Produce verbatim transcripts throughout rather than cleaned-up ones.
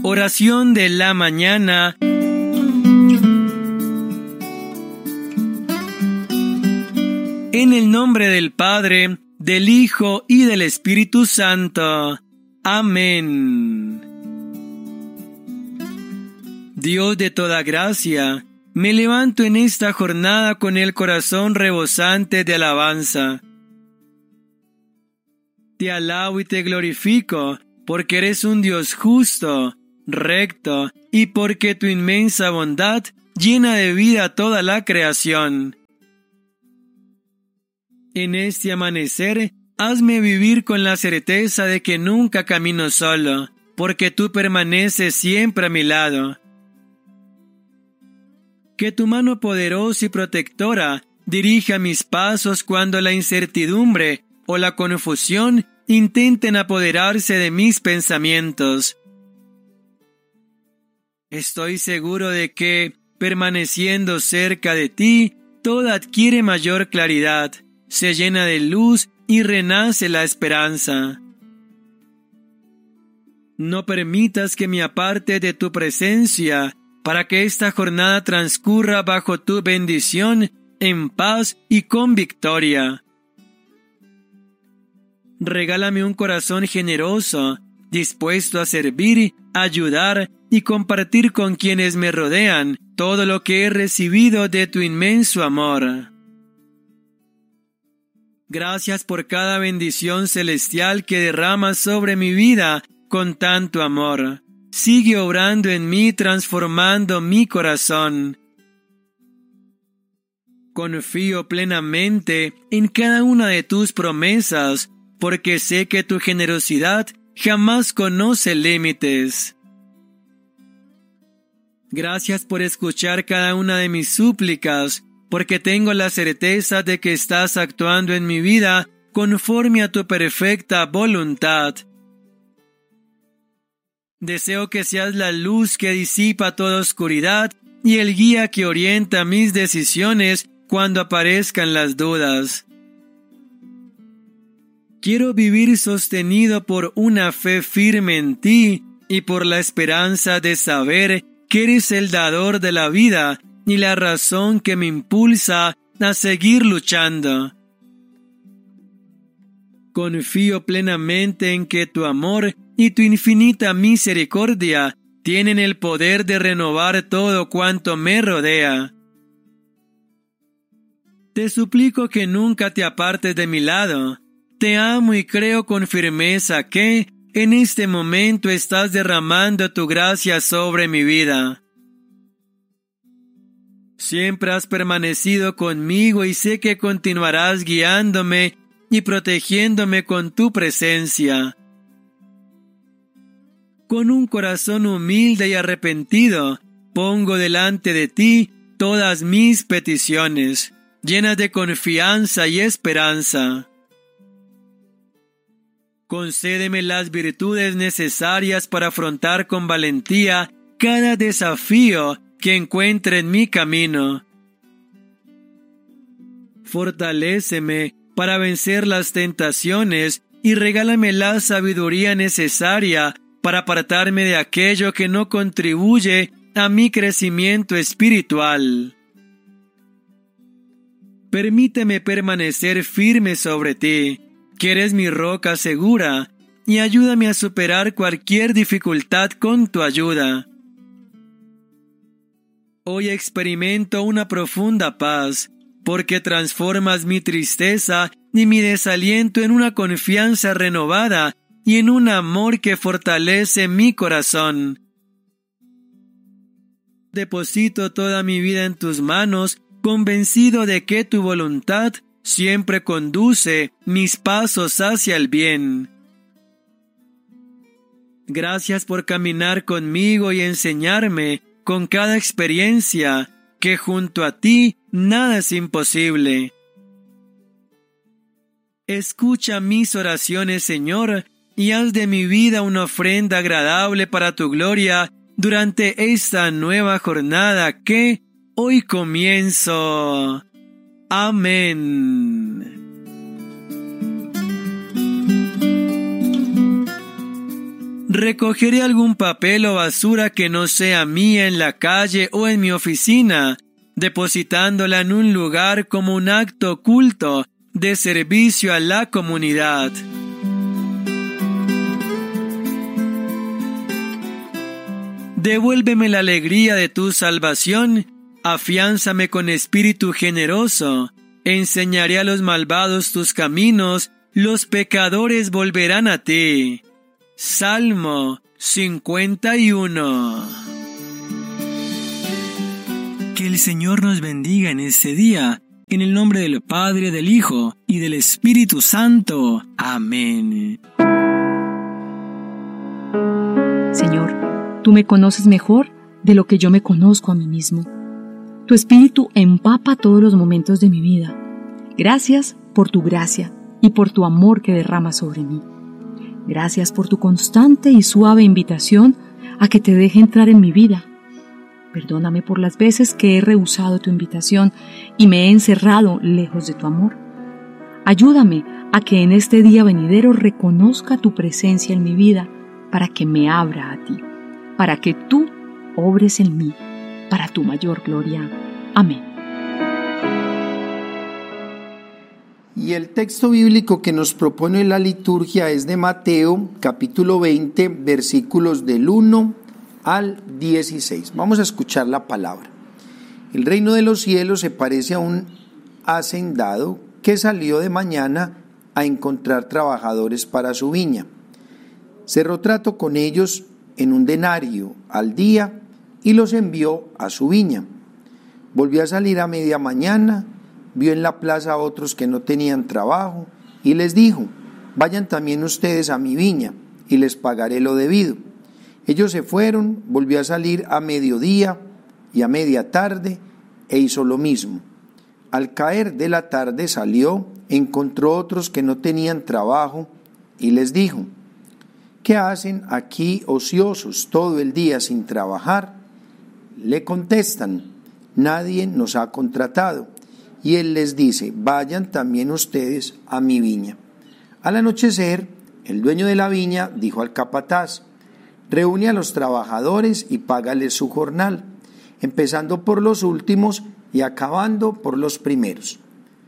Oración de la mañana. En el nombre del Padre, del Hijo y del Espíritu Santo. Amén. Dios de toda gracia, me levanto en esta jornada con el corazón rebosante de alabanza. Te alabo y te glorifico, porque eres un Dios justo, recto, y porque tu inmensa bondad llena de vida toda la creación. En este amanecer, hazme vivir con la certeza de que nunca camino solo, porque tú permaneces siempre a mi lado. Que tu mano poderosa y protectora dirija mis pasos cuando la incertidumbre o la confusión intenten apoderarse de mis pensamientos. Estoy seguro de que, permaneciendo cerca de ti, todo adquiere mayor claridad, se llena de luz y renace la esperanza. No permitas que me aparte de tu presencia, para que esta jornada transcurra bajo tu bendición, en paz y con victoria. Regálame un corazón generoso, dispuesto a servir, ayudar y compartir con quienes me rodean todo lo que he recibido de tu inmenso amor. Gracias por cada bendición celestial que derramas sobre mi vida con tanto amor. Sigue obrando en mí, transformando mi corazón. Confío plenamente en cada una de tus promesas, porque sé que tu generosidad jamás conoce límites. Gracias por escuchar cada una de mis súplicas, porque tengo la certeza de que estás actuando en mi vida conforme a tu perfecta voluntad. Deseo que seas la luz que disipa toda oscuridad y el guía que orienta mis decisiones cuando aparezcan las dudas. Quiero vivir sostenido por una fe firme en ti y por la esperanza de saber que eres el dador de la vida y la razón que me impulsa a seguir luchando. Confío plenamente en que tu amor y tu infinita misericordia tienen el poder de renovar todo cuanto me rodea. Te suplico que nunca te apartes de mi lado. Te amo y creo con firmeza que, en este momento, estás derramando tu gracia sobre mi vida. Siempre has permanecido conmigo y sé que continuarás guiándome y protegiéndome con tu presencia. Con un corazón humilde y arrepentido, pongo delante de ti todas mis peticiones, llenas de confianza y esperanza. Concédeme las virtudes necesarias para afrontar con valentía cada desafío que encuentre en mi camino. Fortaléceme para vencer las tentaciones y regálame la sabiduría necesaria para apartarme de aquello que no contribuye a mi crecimiento espiritual. Permíteme permanecer firme sobre ti, que eres mi roca segura, y ayúdame a superar cualquier dificultad con tu ayuda. Hoy experimento una profunda paz, porque transformas mi tristeza y mi desaliento en una confianza renovada y en un amor que fortalece mi corazón. Deposito toda mi vida en tus manos, convencido de que tu voluntad siempre conduce mis pasos hacia el bien. Gracias por caminar conmigo y enseñarme con cada experiencia que junto a ti nada es imposible. Escucha mis oraciones, Señor, y haz de mi vida una ofrenda agradable para tu gloria durante esta nueva jornada que hoy comienzo. Amén. Recogeré algún papel o basura que no sea mía en la calle o en mi oficina, depositándola en un lugar como un acto oculto de servicio a la comunidad. Devuélveme la alegría de tu salvación, afiánzame con espíritu generoso, enseñaré a los malvados tus caminos, los pecadores volverán a ti. Salmo cincuenta y uno. Que el Señor nos bendiga en este día, en el nombre del Padre, del Hijo y del Espíritu Santo. Amén. Señor, tú me conoces mejor de lo que yo me conozco a mí mismo. Tu Espíritu empapa todos los momentos de mi vida. Gracias por tu gracia y por tu amor que derramas sobre mí. Gracias por tu constante y suave invitación a que te deje entrar en mi vida. Perdóname por las veces que he rehusado tu invitación y me he encerrado lejos de tu amor. Ayúdame a que en este día venidero reconozca tu presencia en mi vida para que me abra a ti, para que tú obres en mí, para tu mayor gloria. Amén. Y el texto bíblico que nos propone la liturgia es de Mateo, capítulo veinte, versículos del uno al dieciséis. Vamos a escuchar la palabra. El reino de los cielos se parece a un hacendado que salió de mañana a encontrar trabajadores para su viña. Cerró trato con ellos en un denario al día y los envió a su viña. Volvió a salir a media mañana, vio en la plaza a otros que no tenían trabajo y les dijo: vayan también ustedes a mi viña y les pagaré lo debido. Ellos se fueron, volvió a salir a mediodía y a media tarde e hizo lo mismo. Al caer de la tarde salió, encontró otros que no tenían trabajo y les dijo: ¿qué hacen aquí ociosos todo el día sin trabajar? Le contestan: nadie nos ha contratado. Y él les dice: vayan también ustedes a mi viña. Al anochecer, el dueño de la viña dijo al capataz: reúne a los trabajadores y págales su jornal, empezando por los últimos y acabando por los primeros.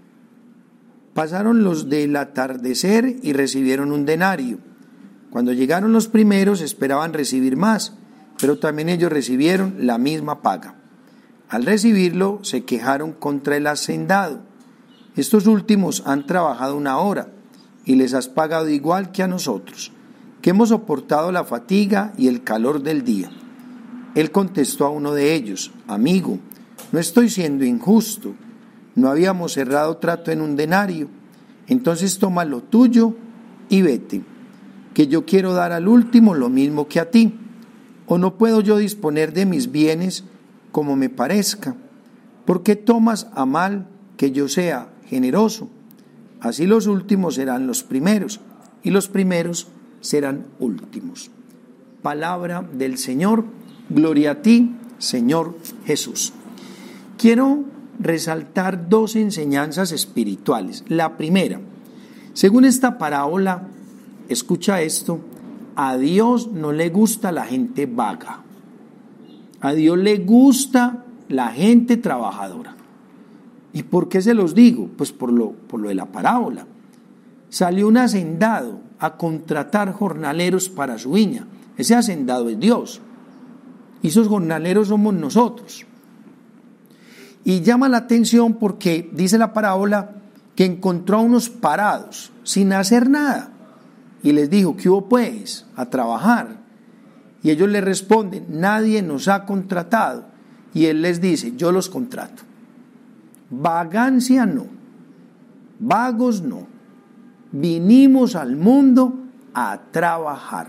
Pasaron los del atardecer y recibieron un denario. Cuando llegaron los primeros esperaban recibir más, pero también ellos recibieron la misma paga. Al recibirlo se quejaron contra el hacendado: estos últimos han trabajado una hora y les has pagado igual que a nosotros, que hemos soportado la fatiga y el calor del día. Él contestó a uno de ellos: amigo, no estoy siendo injusto, no habíamos cerrado trato en un denario, entonces toma lo tuyo y vete, que yo quiero dar al último lo mismo que a ti, o no puedo yo disponer de mis bienes como me parezca. ¿Por qué tomas a mal que yo sea generoso? Así los últimos serán los primeros y los primeros serán últimos. Palabra del Señor. Gloria a ti, Señor Jesús. Quiero resaltar dos enseñanzas espirituales. La primera, según esta parábola, escucha esto: a Dios no le gusta la gente vaga. A Dios le gusta la gente trabajadora. ¿Y por qué se los digo? Pues por lo, por lo de la parábola. Salió un hacendado a contratar jornaleros para su viña. Ese hacendado es Dios. Y esos jornaleros somos nosotros. Y llama la atención porque dice la parábola que encontró a unos parados, sin hacer nada. Y les dijo: ¿qué hubo pues? A trabajar. Y ellos le responden: nadie nos ha contratado. Y él les dice: yo los contrato. Vagancia no, vagos no. Vinimos al mundo a trabajar,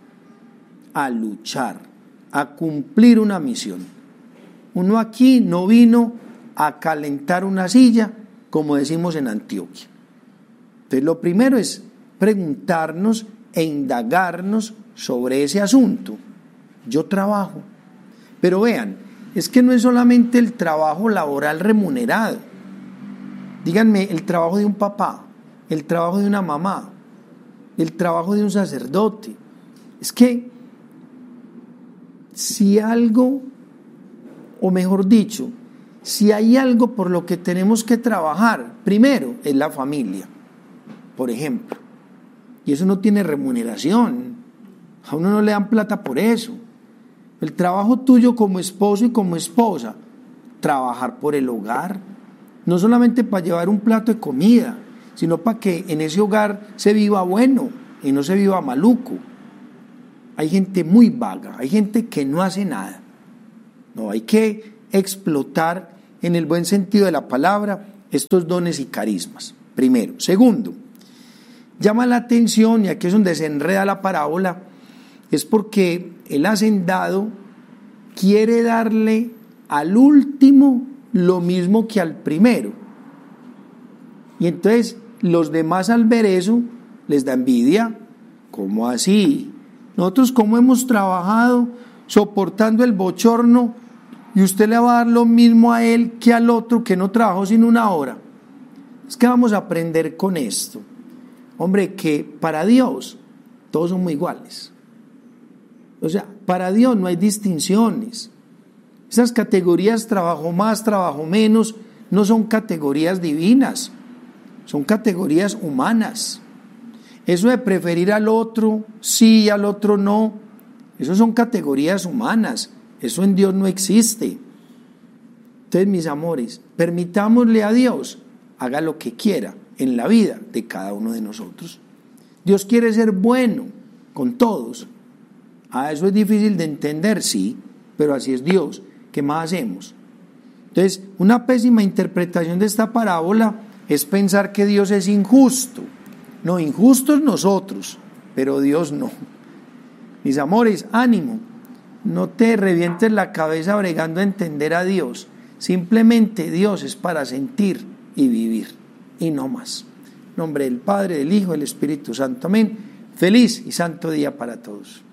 a luchar, a cumplir una misión. Uno aquí no vino a calentar una silla, como decimos en Antioquia. Entonces lo primero es preguntarnos e indagarnos sobre ese asunto. Yo trabajo, pero vean, es que no es solamente el trabajo laboral remunerado. Díganme, el trabajo de un papá, el trabajo de una mamá, el trabajo de un sacerdote, Es que si algo, o mejor dicho, si hay algo por lo que tenemos que trabajar, primero es la familia, por ejemplo. Y eso no tiene remuneración. A uno no le dan plata por eso. El trabajo tuyo como esposo y como esposa, trabajar por el hogar, no solamente para llevar un plato de comida, sino para que en ese hogar se viva bueno y no se viva maluco. Hay gente muy vaga, hay gente que no hace nada. No, hay que explotar en el buen sentido de la palabra estos dones y carismas, primero. Segundo, llama la atención, y aquí es donde se enreda la parábola, es porque el hacendado quiere darle al último lo mismo que al primero. Y entonces los demás al ver eso les da envidia. ¿Cómo así? Nosotros cómo hemos trabajado soportando el bochorno y usted le va a dar lo mismo a él que al otro que no trabajó sin una hora. Es que vamos a aprender con esto. Hombre, que para Dios todos somos iguales. O sea, para Dios no hay distinciones. Esas categorías, trabajo más, trabajo menos, no son categorías divinas, son categorías humanas. Eso de preferir al otro sí y al otro no, eso son categorías humanas, eso en Dios no existe. Entonces, mis amores, permitámosle a Dios, haga lo que quiera en la vida de cada uno de nosotros. Dios quiere ser bueno con todos. Ah, eso es difícil de entender, sí, pero así es Dios. ¿Qué más hacemos? Entonces, una pésima interpretación de esta parábola es pensar que Dios es injusto. No, injustos nosotros, pero Dios no. Mis amores, ánimo, no te revientes la cabeza bregando a entender a Dios. Simplemente Dios es para sentir y vivir, y no más. En nombre del Padre, del Hijo, del Espíritu Santo. Amén. Feliz y santo día para todos.